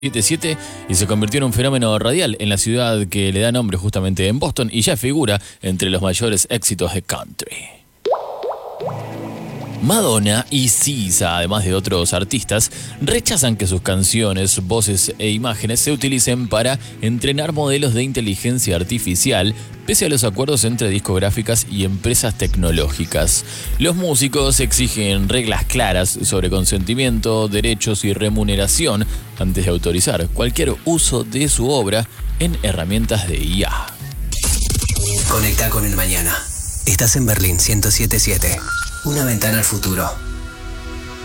77 y se convirtió en un fenómeno radial en la ciudad que le da nombre justamente en Boston y ya figura entre los mayores éxitos de country. Madonna y SZA, además de otros artistas, rechazan que sus canciones, voces e imágenes se utilicen para entrenar modelos de inteligencia artificial, pese a los acuerdos entre discográficas y empresas tecnológicas. Los músicos exigen reglas claras sobre consentimiento, derechos y remuneración antes de autorizar cualquier uso de su obra en herramientas de IA. Conecta con el mañana. Estás en Berlín 107.7. Una ventana al futuro.